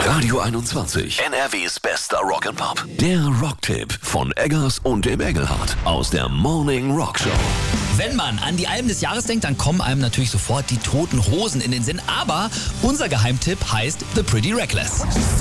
Radio 21, NRWs bester Rock'n'Pop. Der Rocktipp von Eggers und dem Engelhardt aus der Morning Rock Show. Wenn man an die Alben des Jahres denkt, dann kommen einem natürlich sofort die Toten Hosen in den Sinn. Aber unser Geheimtipp heißt The Pretty Reckless.